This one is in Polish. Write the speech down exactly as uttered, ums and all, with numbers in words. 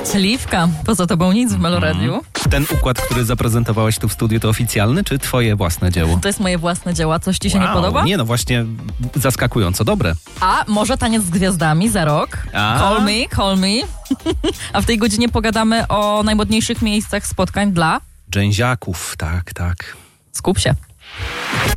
Śliwka, poza tobą nic w Meloradiu. Mm. Ten układ, który zaprezentowałaś tu w studiu, to oficjalny, czy twoje własne dzieło? To jest moje własne dzieło. Coś ci się wow. nie podoba? Nie, no właśnie zaskakująco dobre. A może Taniec z Gwiazdami za rok? A? Call me, call me. A w tej godzinie pogadamy o najmodniejszych miejscach spotkań dla... Dżęziaków, tak, tak. Skup się.